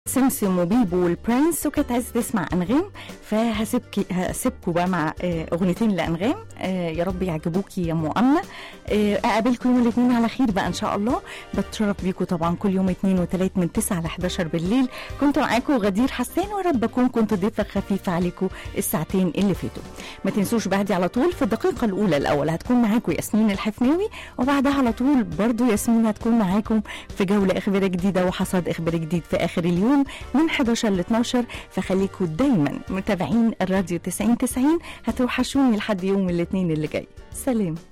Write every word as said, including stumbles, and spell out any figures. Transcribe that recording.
سمسم وبيبو والبرنس، وكانت عايزة تسمع أنغام، فهسيبكي هسيبكوا بقى مع أغنيتين لأنغام. يا رب يعجبوكي يا مؤمنة. أقابلكم يوم الاثنين على خير بقى إن شاء الله. بتشرف بيكم طبعا كل يوم اثنين وثلاث من تسعة ل حداشر بالليل. كنت معاكم غدير حسان، ورب أكون كنت ضيفة خفيفة عليكم الساعتين اللي فاتوا. ما تنسوش بعدي على طول في الدقيقة الأولى الأول هتكون معاكم ياسمين الحفناوي، وبعدها على طول برضو ياسمين هتكون معاكم في جولة إخبارية جديدة وحصاد إخباري جديد في آخر اليوم من حداشر ل اتناشر. فخليكم دايما متابعين الراديو تسعين تسعين، هتوحشوني لحد يوم الاثنين اللي جاي. سلام.